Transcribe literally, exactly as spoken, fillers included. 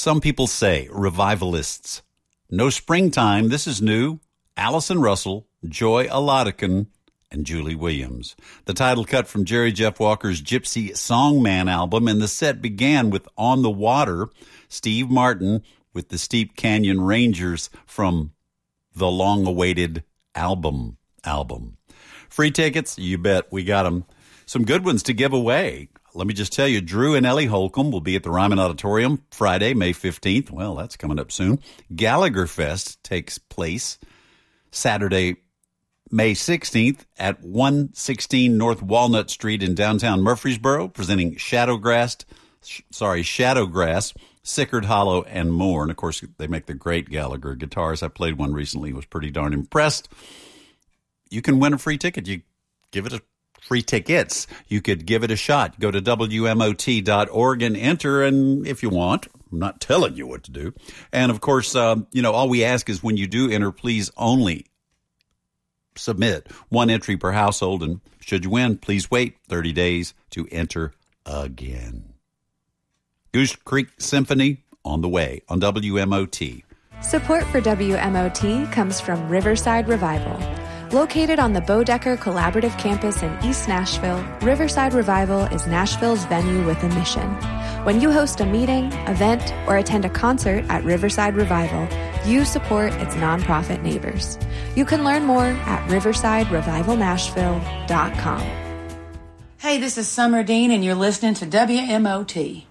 Some people say revivalists. No springtime. This is new. Allison Russell, Joy Aladican, and Julie Williams. The title cut from Jerry Jeff Walker's Gypsy Songman album, and the set began with On the Water, Steve Martin with the Steep Canyon Rangers from the long-awaited album album. Free tickets, you bet we got them. Some good ones to give away. Let me just tell you, Drew and Ellie Holcomb will be at the Ryman Auditorium Friday, May fifteenth. Well, that's coming up soon. Gallagher Fest takes place Saturday, May sixteenth at one sixteen North Walnut Street in downtown Murfreesboro, presenting Shadowgrass, sh- sorry, Shadowgrass, Sickard Hollow, and more. And, of course, they make the great Gallagher guitars. I played one recently, was pretty darn impressed. You can win a free ticket. You give it a free tickets. You could give it a shot. Go to W M O T dot org and enter, and if you want, I'm not telling you what to do. And, of course, um, you know, all we ask is when you do enter, please only submit one entry per household, and should you win, please wait thirty days to enter again. Goose Creek Symphony on the way on W M O T. Support for W M O T comes from Riverside Revival. Located on the Bodecker Collaborative Campus in East Nashville, Riverside Revival is Nashville's venue with a mission. When you host a meeting, event, or attend a concert at Riverside Revival, you support its nonprofit neighbors. You can learn more at riverside revival nashville dot com. Hey, this is Summer Dean, and you're listening to W M O T.